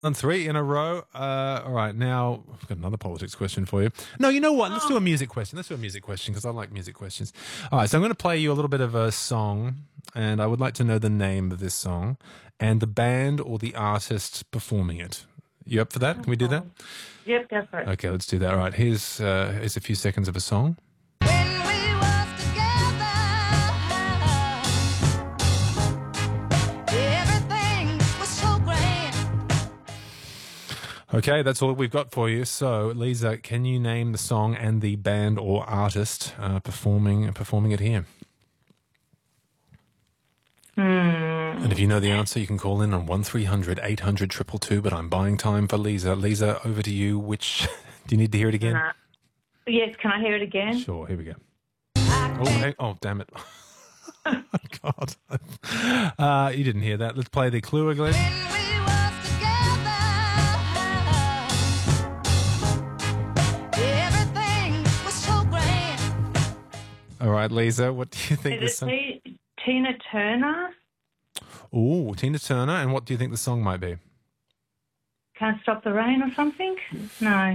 On three in a row. All right, now I've got another politics question for you. No, you know what? Let's do a music question. Let's do a music question because I like music questions. All right, so I'm going to play you a little bit of a song, and I would like to know the name of this song and the band or the artist performing it. You up for that? Can we do that? Yep, go for it. Okay, let's do that. All right, here's a few seconds of a song. Okay, that's all we've got for you. So, Lisa, can you name the song and the band or artist performing it here? And if you know the answer, you can call in on 1300 800 222, but I'm buying time for Lisa. Lisa, over to you. Which do you need to hear it again? Yes, can I hear it again? Sure, here we go. Oh, damn it. Oh, God. You didn't hear that. Let's play the clue again. All right, Lisa, what do you think this song? Tina Turner? Oh, Tina Turner. And what do you think the song might be? Can't Stop the Rain or something? No.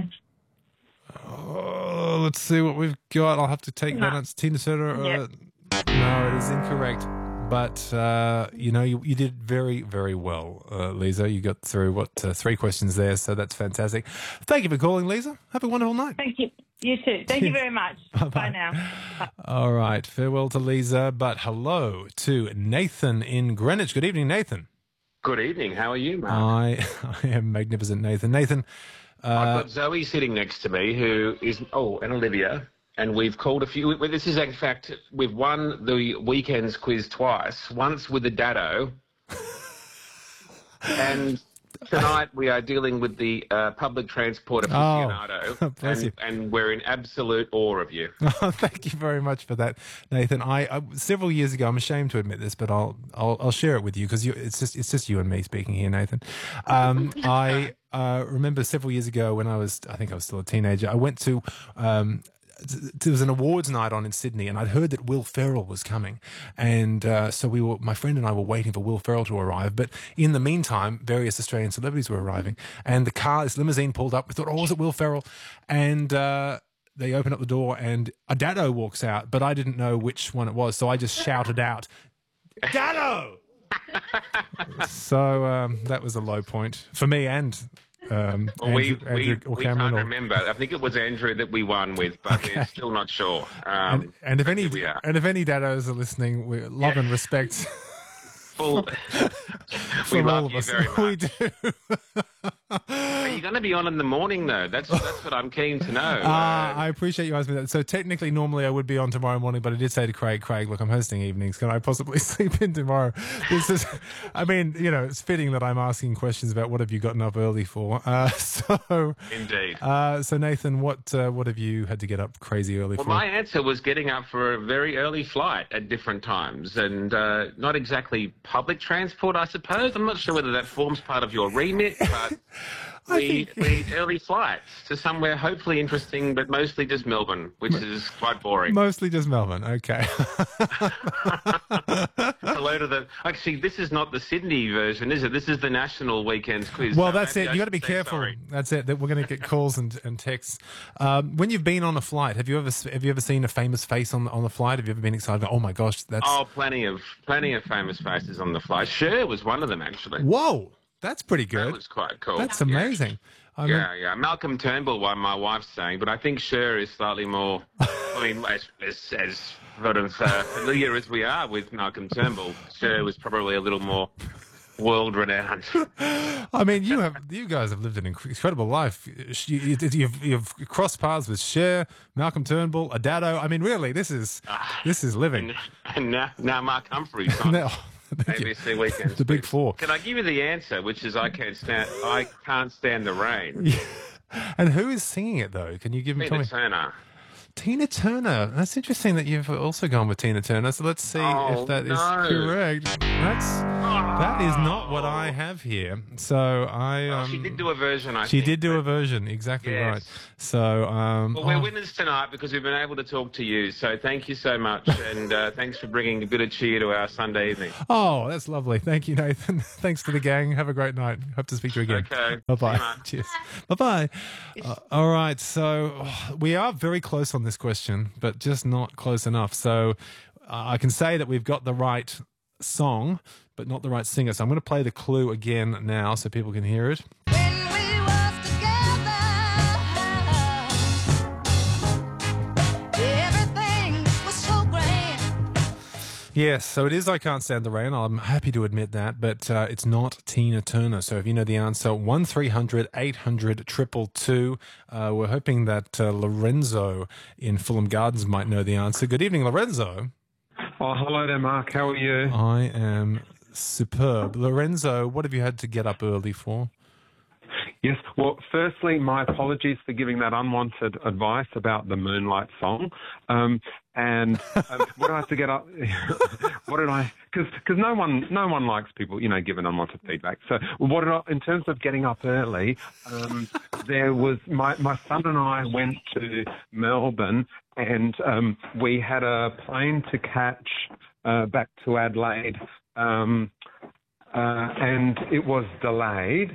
Oh, let's see what we've got. I'll have to take that. It's Tina Turner. Yep. No, it is incorrect. But, you did very, very well, Lisa. You got through, 3 questions there, so that's fantastic. Thank you for calling, Lisa. Have a wonderful night. Thank you. You too. Thank you very much. Bye now. Bye. All right. Farewell to Lisa, but hello to Nathan in Greenwich. Good evening, Nathan. Good evening. How are you, Mark? I am magnificent, Nathan. Nathan. I've got Zoe sitting next to me and Olivia, and we've called a few. This is, in fact, we've won the weekend's quiz twice, once with the Dado, and tonight we are dealing with the public transport aficionado, and we're in absolute awe of you. Oh, thank you very much for that, Nathan. I several years ago, I'm ashamed to admit this, but I'll share it with you because it's just you and me speaking here, Nathan. I remember several years ago when I think I was still a teenager. I went to there was an awards night on in Sydney, and I'd heard that Will Ferrell was coming, and so my friend and I were waiting for Will Ferrell to arrive. But in the meantime, various Australian celebrities were arriving, and this limousine pulled up. We thought, was it Will Ferrell? And they opened up the door, and a Dado walks out, but I didn't know which one it was, so I just shouted out, "Dado!" So that was a low point for me and. We can't remember. I think it was Andrew that we won with, but we're still not sure. And if any Dados are listening, we love and respect. We love you very much. We do. Are you going to be on in the morning, though? That's what I'm keen to know. I appreciate you asking me that. So technically, normally I would be on tomorrow morning, but I did say to Craig, look, I'm hosting evenings. Can I possibly sleep in tomorrow? It's fitting that I'm asking questions about what have you gotten up early for. Indeed. So Nathan, what have you had to get up crazy early for? Well, my answer was getting up for a very early flight at different times, and not exactly public transport, I suppose. I'm not sure whether that forms part of your remit, but we early flights to somewhere hopefully interesting, but mostly just Melbourne, which is quite boring. Mostly just Melbourne, okay. Hello to actually, this is not the Sydney version, is it? This is the national weekends quiz. Well, that's it. You got to be careful. Sorry. That's it. We're going to get calls and texts. When you've been on a flight, have you ever seen a famous face on the flight? Have you ever been excited about, oh my gosh, that's... Oh, plenty of famous faces on the flight. Cher was one of them, actually. Whoa, that's pretty good. That was quite cool. That's amazing. Yeah. Malcolm Turnbull, one my wife's saying, but I think Cher is slightly more. I mean, as sort of familiar as we are with Malcolm Turnbull, Cher was probably a little more world-renowned. I mean, you guys have lived an incredible life. You've crossed paths with Cher, Malcolm Turnbull, a Dado. I mean, really, this is living. And now Mark Humphries on ABC Weekends. The Big Four. Can I give you the answer, which is I can't stand the rain. Yeah. And who is singing it though? Can you give me? Tina Turner. Tina Turner. That's interesting that you've also gone with Tina Turner. So let's see if that is correct. That is not what I have here. So she did do a version, I think. She did do a version, exactly right. So well, we're winners tonight because we've been able to talk to you. So thank you so much, and thanks for bringing a bit of cheer to our Sunday evening. Oh, that's lovely. Thank you, Nathan. Thanks to the gang. Have a great night. Hope to speak to you again. Okay. Bye-bye. Cheers. Bye-bye. All right. So we are very close on this question, but just not close enough. So I can say that we've got the right song, but not the right singer. So I'm going to play the clue again now so people can hear it. Yes, so it is I Can't Stand the Rain. I'm happy to admit that, but it's not Tina Turner. So if you know the answer, 1300 800 222. We're hoping that Lorenzo in Fulham Gardens might know the answer. Good evening, Lorenzo. Oh, hello there, Mark. How are you? I am superb. Lorenzo, what have you had to get up early for? Yes. Well, firstly, my apologies for giving that unwanted advice about the Moonlight song. And what did I have to get up? What did I? Because no one likes people, giving unwanted feedback. So, in terms of getting up early, there was my son and I went to Melbourne, and we had a plane to catch back to Adelaide. And it was delayed,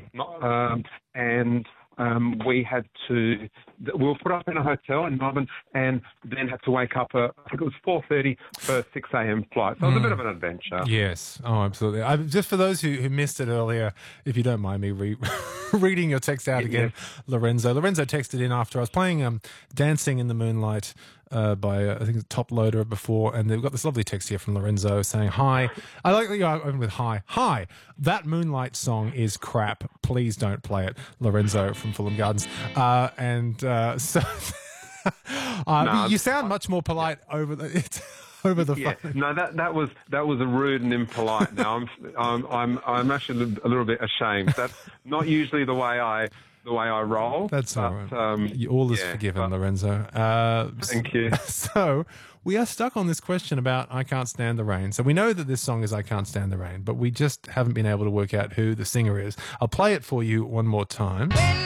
we were put up in a hotel in Melbourne and then had to wake up I think it was 4:30 for a 6 a.m. flight. So it was a bit of an adventure. Yes. Oh, absolutely. Just for those who missed it earlier, if you don't mind me reading your text out again, yes. Lorenzo texted in after I was playing Dancing in the Moonlight by, I think it's Top Loader before, and they've got this lovely text here from Lorenzo saying, hi. I like that you open with hi. Hi, that Moonlight song is crap. Please don't play it. Lorenzo from Fulham Gardens. You sound much more polite over the phone. No, that was a rude and impolite. Now I'm actually a little bit ashamed. That's not usually the way I roll. That's all right. All is forgiven, Lorenzo. Thank you. So we are stuck on this question about I Can't Stand the Rain. So we know that this song is I Can't Stand the Rain, but we just haven't been able to work out who the singer is. I'll play it for you one more time.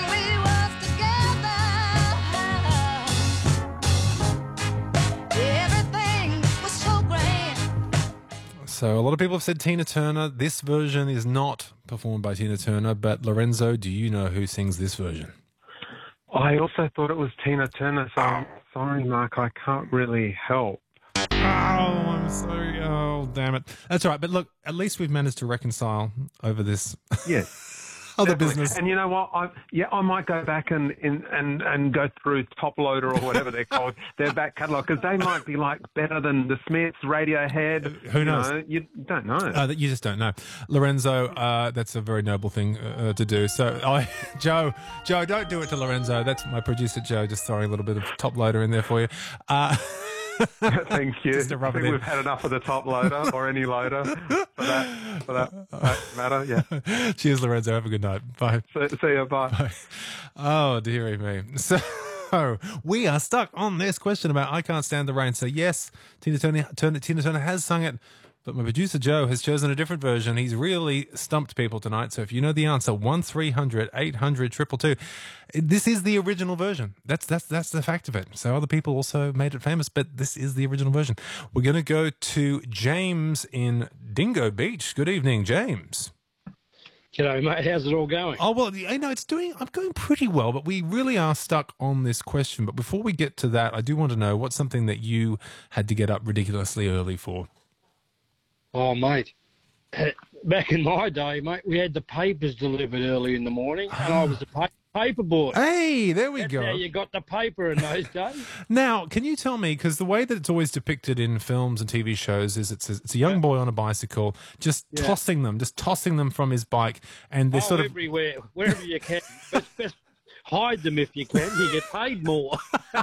So a lot of people have said Tina Turner. This version is not performed by Tina Turner, but Lorenzo, do you know who sings this version? I also thought it was Tina Turner, so I'm sorry, Mark, I can't really help. Oh, I'm sorry. Oh, damn it. That's all right, but look, at least we've managed to reconcile over this. Yes. Other business. And you know what? I might go back and go through Top Loader or whatever they're called, their back catalogue, because they might be like better than the Smiths, Radiohead. Who knows? You don't know. You just don't know. Lorenzo, that's a very noble thing to do. So, Joe, don't do it to Lorenzo. That's my producer, Joe, just throwing a little bit of Top Loader in there for you. Thank you. I think we've had enough of the Top Loader or any loader for that matter. Yeah. Cheers, Lorenzo. Have a good night. Bye. See you. Bye. Oh, dearie me. So we are stuck on this question about I Can't Stand the Rain. So yes, Tina Turner has sung it, but my producer Joe has chosen a different version. He's really stumped people tonight. So if you know the answer, 1300 800 222. This is the original version. That's the fact of it. So other people also made it famous, but this is the original version. We're going to go to James in Dingo Beach. Good evening, James. G'day, mate. How's it all going? Oh, well, I'm going pretty well, but we really are stuck on this question. But before we get to that, I do want to know what's something that you had to get up ridiculously early for. Oh, mate. Back in my day, mate, we had the papers delivered early in the morning, and I was the paper boy. Hey, there we go. That's how you got the paper in those days. Now, can you tell me, because the way that it's always depicted in films and TV shows is it's a young boy on a bicycle just tossing them from his bike, and they're sort of everywhere, wherever you can. Best hide them if you can. You get paid more.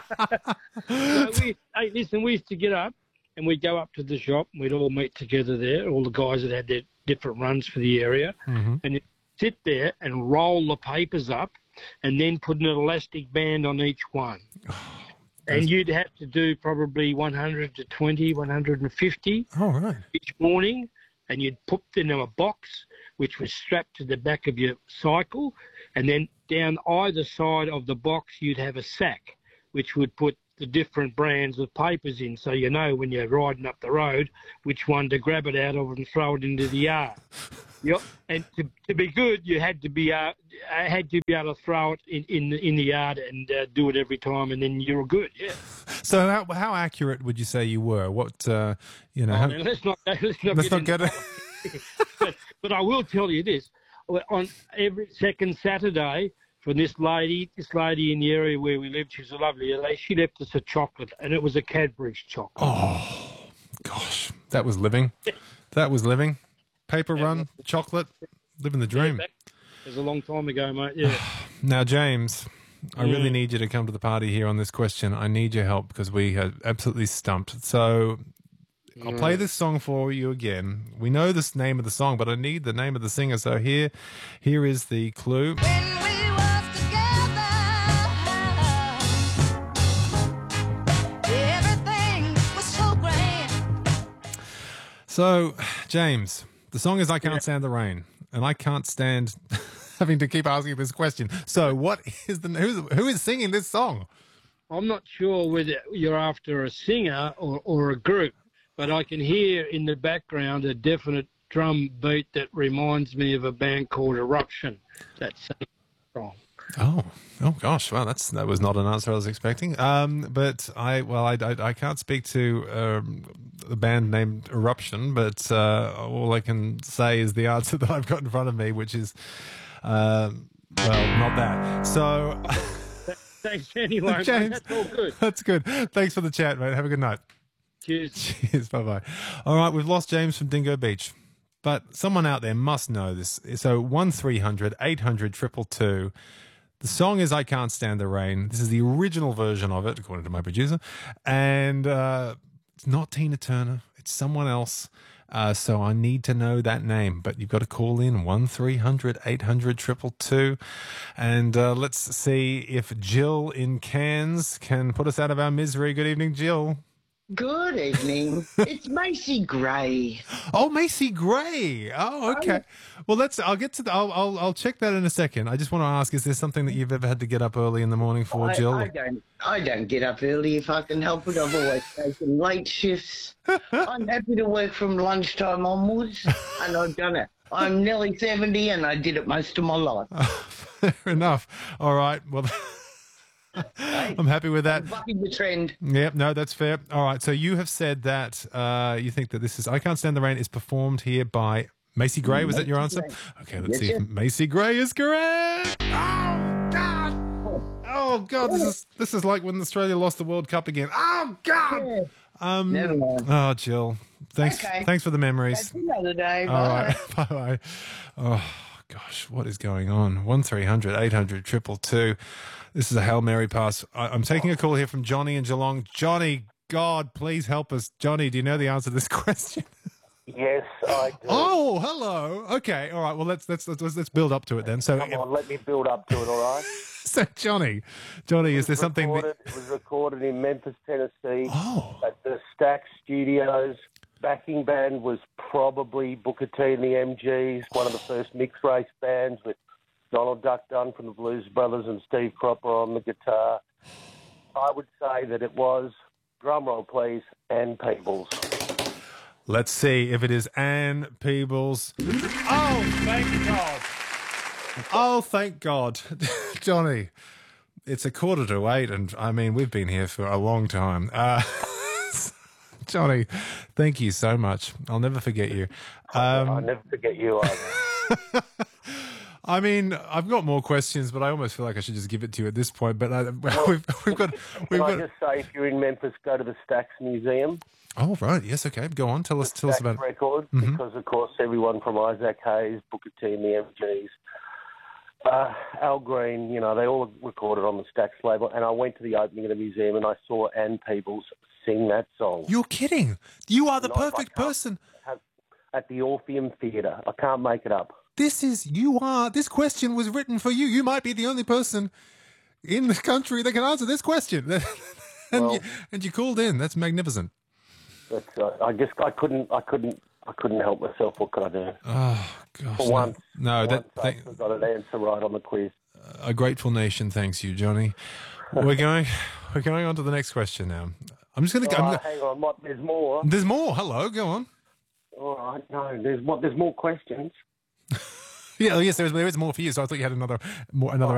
So we used to get up and we'd go up to the shop and we'd all meet together there, all the guys that had their different runs for the area, and you'd sit there and roll the papers up and then put an elastic band on each one. And you'd have to do probably 100 to 20, 150 Oh, right. each morning, and you'd put them in a box which was strapped to the back of your cycle, and then down either side of the box you'd have a sack which would put the different brands of papers in, so you know when you're riding up the road which one to grab it out of and throw it into the yard. Yep. And to be good, you had to be able to throw it in the yard and do it every time, and then you were good. Yeah. So how accurate would you say you were? What you know? Man, let's not get it. but I will tell you this: on every second Saturday, from this lady in the area where we lived, she's a lovely lady. She left us a chocolate, and it was a Cadbury's chocolate. Oh, gosh, that was living. That was living. Paper run, chocolate, living the dream. It was a long time ago, mate. Yeah. Now, James, I really need you to come to the party here on this question. I need your help because we are absolutely stumped. So I'll play this song for you again. We know this name of the song, but I need the name of the singer. So here is the clue. So, James, the song is I Can't Stand the Rain, and I can't stand having to keep asking this question. So, what is who is singing this song? I'm not sure whether you're after a singer or a group, but I can hear in the background a definite drum beat that reminds me of a band called Eruption. That's a song. Oh gosh! Well, that was not an answer I was expecting. But I can't speak to a band named Eruption, but all I can say is the answer that I've got in front of me, which is not that. So, thanks anyway, James, mate. That's all good. That's good. Thanks for the chat, mate. Have a good night. Cheers. Cheers. Bye bye. All right, we've lost James from Dingo Beach, but someone out there must know this. So 1300 800 222. The song is I Can't Stand the Rain. This is the original version of it, according to my producer. And it's not Tina Turner. It's someone else. So I need to know that name. But you've got to call in 1300 800 222. And let's see if Jill in Cairns can put us out of our misery. Good evening, Jill. Good evening. It's Macy Gray. Oh, Macy Gray. Oh, okay. Well, I'll check that in a second. I just want to ask: is there something that you've ever had to get up early in the morning for, Jill? I don't get up early if I can help it. I've always taken late shifts. I'm happy to work from lunchtime onwards, and I've done it. I'm nearly 70, and I did it most of my life. Fair enough. All right. Well. I'm happy with that. Bucking the trend. Yep, no, that's fair. All right, so you have said that you think that this is I Can't Stand the Rain is performed here by Macy Gray. Was that your answer? Okay, let's see if Macy Gray is correct. Oh God! Oh God! This is like when Australia lost the World Cup again. Oh God! Never mind. Oh, Jill, thanks for the memories. That's another day. All right, bye. Oh gosh, what is going on? 1300 800 222. This is a Hail Mary pass. I'm taking a call here from Johnny in Geelong. Johnny, God, please help us. Johnny, do you know the answer to this question? Yes, I do. Oh, hello. Okay, all right. Well, let's build up to it then. So, come on, let me build up to it. All right. So, Johnny, is there something? It was recorded in Memphis, Tennessee, at the Stax Studios. Backing band was probably Booker T and the MGs, one of the first mixed race bands with Donald Duck Dunn from the Blues Brothers and Steve Cropper on the guitar. I would say that it was, drumroll please, Ann Peebles. Let's see if it is Ann Peebles. Oh, thank God. Oh, thank God. Johnny, it's 7:45, and I mean, we've been here for a long time. Johnny, thank you so much. I'll never forget you. I'll never forget you either. I mean, I've got more questions, but I almost feel like I should just give it to you at this point. But we've got. Can I just say, if you're in Memphis, go to the Stax Museum. Oh right, yes, okay. Go on, tell us about it. Record, because of course everyone from Isaac Hayes, Booker T, and the MGs, Al Green, you know, they all recorded on the Stax label. And I went to the opening of the museum and I saw Ann Peebles sing that song. You're kidding! You are the perfect person. At the Orpheum Theatre, I can't make it up. This question was written for you. You might be the only person in the country that can answer this question. Well, and you called in. That's magnificent. but I just I couldn't help myself. What could I do? Oh gosh. For once, No, I got an answer right on the quiz. a grateful nation thanks you, Johnny. We're going on to the next question now. I'm just going to go. Hang on, there's more. There's more. Hello, go on. All right, no, there's more questions. Yeah, yes, there is more for you. So I thought you had another.